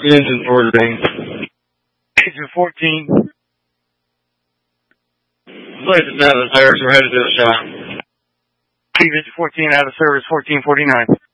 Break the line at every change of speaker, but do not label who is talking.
Engine ordering.
Engine 14.
Legend out of service, we're headed to the shop.
Engine 14 out of service, 1449.